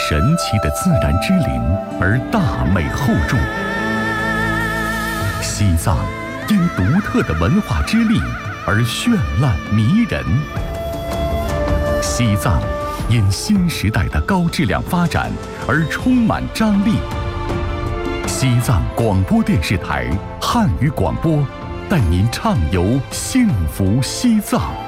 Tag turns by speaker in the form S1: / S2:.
S1: 神奇的自然之林而大美厚重。西藏因独特的文化之力而绚烂迷人。西藏因新时代的高质量发展而充满张力。西藏广播电视台汉语广播带您畅游幸福西藏。